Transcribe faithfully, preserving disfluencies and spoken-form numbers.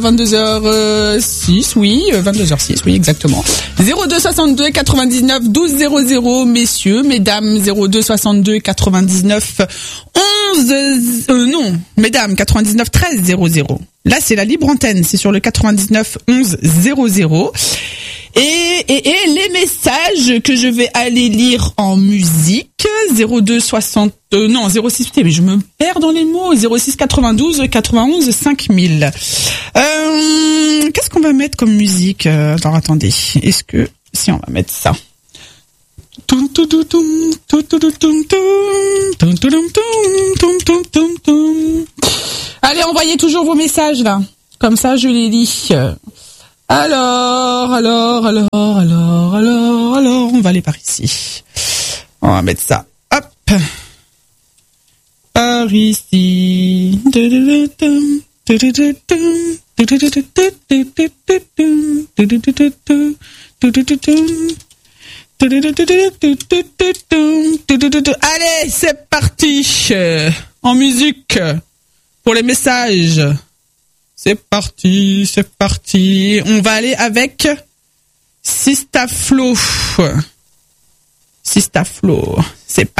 vingt-deux heures six, oui, vingt-deux heures six, oui, exactement. zéro deux soixante-deux quatre-vingt-dix-neuf douze zéro zéro, messieurs, mesdames, zéro deux soixante-deux quatre-vingt-dix-neuf onze, euh, non, mesdames, quatre-vingt-dix-neuf treize zéro zéro. Là, c'est la libre antenne, c'est sur le quatre-vingt-dix-neuf onze zéro zéro. Et, et, et les messages que je vais aller lire en musique, zéro deux soixante, euh, non, zéro six, mais je me perds dans les mots, zéro six quatre-vingt-douze quatre-vingt-onze cinq mille. Euh, qu'est-ce qu'on va mettre comme musique? Alors, attendez, est-ce que, si on va mettre ça. Allez, envoyez toujours vos messages, là. Comme ça, je les lis. Alors, alors, alors, alors, alors, alors, on va aller par ici. On va mettre ça. Hop. Par ici. Allez, c'est parti. En musique. Pour les messages. C'est parti, c'est parti. On va aller avec Sistaflo. Sistaflo. C'est parti.